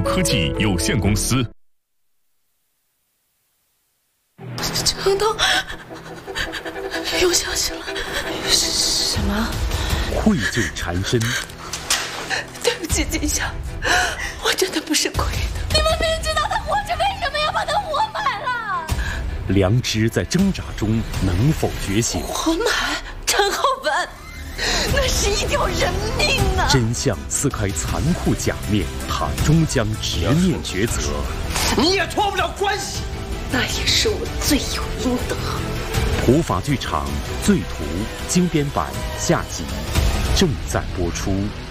科技有限公司。 程东又消息了，什么？ 愧疚缠身。 对不起，金夏，我真的不是故意的。你们明知道他活着，为什么要把他活埋了？ 良知在挣扎中能否觉醒？ 活埋陈浩文，那是一条人命啊！ 真相撕开残酷假面，他终将直面抉择。 你也脱不了关系， 那也是我罪有应得。 普法剧场《罪徒》精编版下集正在播出。